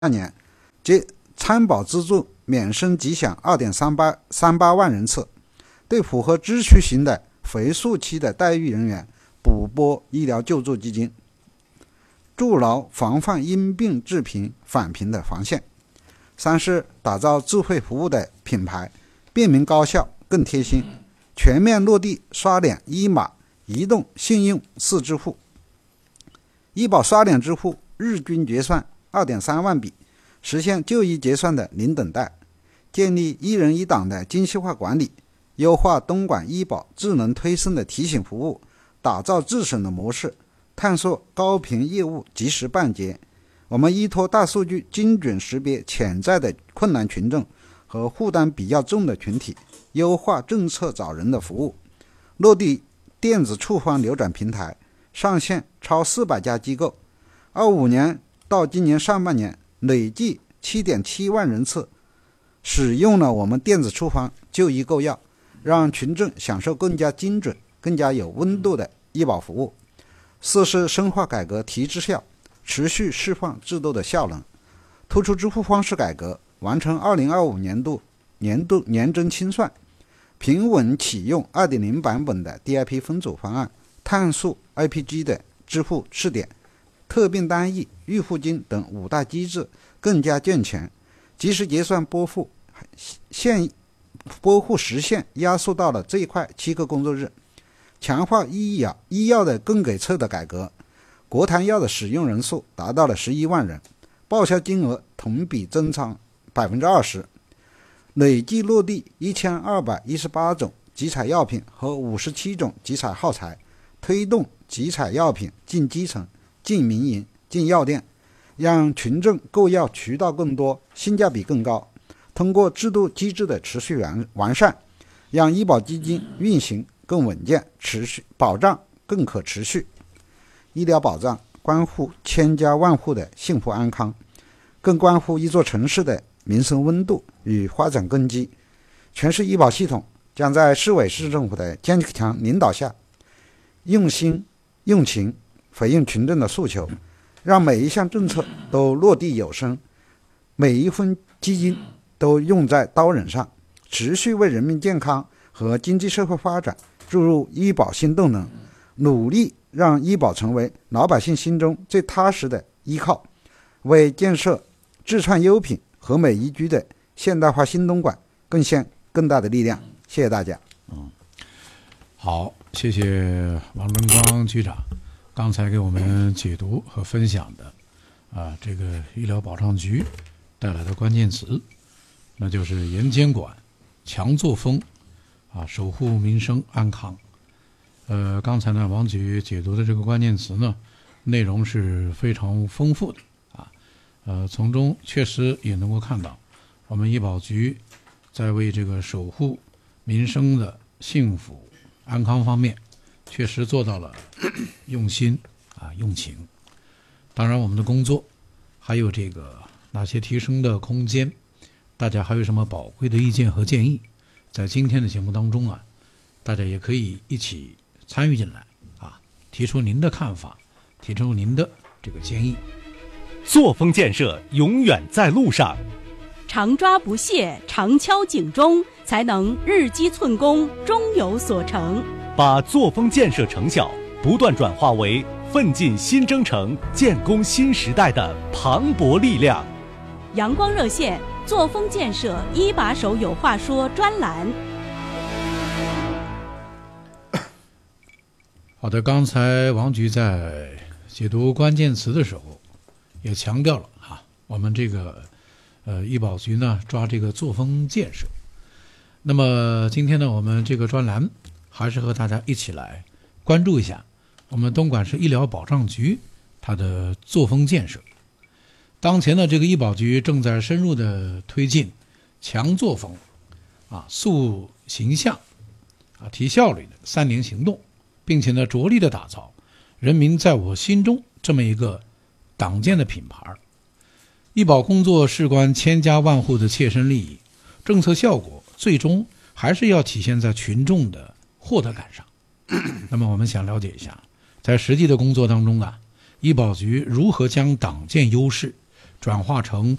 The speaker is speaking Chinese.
年，即参保资助免申吉祥 2.38万人次，对符合支出型的回溯期的待遇人员补拨医疗救助基金，筑牢防范因病致贫返贫的防线。三是打造智慧服务的品牌，便民高效更贴心，全面落地刷脸医码移动信用4支付，医保刷脸支付日均结算 2.3万笔，实现就医结算的零等待，建立一人一档的精细化管理，优化东莞医保智能推送的提醒服务，打造自审的模式，探索高频业务及时办结。我们依托大数据精准识别潜在的困难群众和负担比较重的群体，优化政策找人的服务，落地电子处方流转平台，上线超400家机构。25年到今年上半年，累计 7.7 万人次使用了我们电子处方就医购药，让群众享受更加精准、更加有温度的医保服务。四是深化改革提质效，持续释放制度的效能，突出支付方式改革，完成2025年终清算，平稳启用 2.0 版本的 DIP 分组方案，探索 IPG 的支付试点，特病单一、预付金等5大机制更加健全，及时结算拨付时限压缩到了最快7个工作日，强化医药的供给侧的改革，国谈药的使用人数达到了11万人，报销金额同比增长 20%， 累计落地1218种集采药品和57种集采耗材，推动集采药品进基层、进民营、进药店，让群众购药渠道更多，性价比更高。通过制度机制的持续完善，让医保基金运行更稳健，持续保障更可持续。医疗保障关乎千家万户的幸福安康，更关乎一座城市的民生温度与发展根基。全市医保系统将在市委市政府的坚强领导下，用心用情回应群众的诉求，让每一项政策都落地有声，每一分基金都用在刀刃上，持续为人民健康和经济社会发展注入医保新动能，努力让医保成为老百姓心中最踏实的依靠，为建设智创优品和美宜居的现代化新东莞贡献更大的力量。谢谢大家。 好，谢谢王登刚局长刚才给我们解读和分享的这个医疗保障局带来的关键词，那就是严监管、强作风守护民生安康。刚才呢，王局解读的这个关键词呢，内容是非常丰富的从中确实也能够看到，我们医保局在为这个守护民生的幸福安康方面，确实做到了用心用情。当然，我们的工作还有这个哪些提升的空间，大家还有什么宝贵的意见和建议，在今天的节目当中大家也可以一起参与进来提出您的看法，提出您的这个建议。 作风建设永远在路上， 常抓不懈，常敲警钟，才能日积寸功，终有所成。 把作风建设成效不断转化为奋进新征程、建功新时代的磅礴力量。 阳光热线作风建设一把手有话说专栏。 好的，刚才王局在解读关键词的时候也强调了我们这个医保局呢抓这个作风建设。那么今天呢，我们这个专栏还是和大家一起来关注一下我们东莞市医疗保障局它的作风建设。当前的这个医保局正在深入的推进强作风塑形象提效率的3年行动，并且呢着力的打造人民在我心中这么一个党建的品牌。医保工作事关千家万户的切身利益，政策效果最终还是要体现在群众的获得感上。那么我们想了解一下，在实际的工作当中医保局如何将党建优势转化成